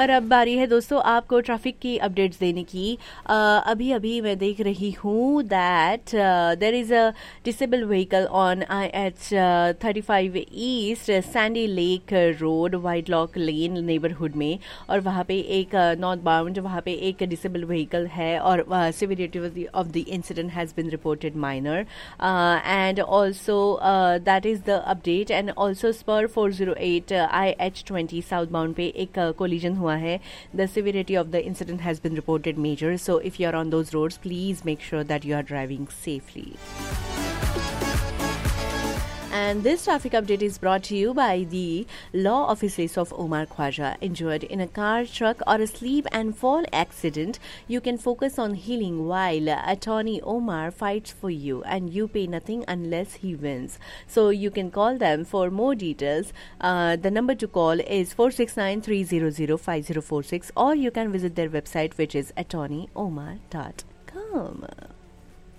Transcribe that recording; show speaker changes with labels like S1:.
S1: और अब बारी है दोस्तों आपको ट्रैफिक की अपडेट्स देने की। अभी अभी मैं देख रही हूँ that there is a disable vehicle on H 35 east Sandy lake road white lock lane neighbourhood में, और वहाँ पे एक नॉर्थ बाउंड वहाँ पे एक डिसेबल व्हीकल है और severity of the incident has been reported minor and also that is the update. And also spur 408 IH20 south bound पे एक कोलिजन हुआ है. The severity of the incident has been reported major. So if you are on those roads, please make sure that you are driving safely. And this traffic update is brought to you by the law offices of Omar Khwaja. Injured in a car, truck, or a sleep and fall accident, you can focus on healing while attorney Omar fights for you, and you pay nothing unless he wins. So you can call them for more details. The number to call is 469-300-5046, or you can visit their website, which is attorneyomar.com.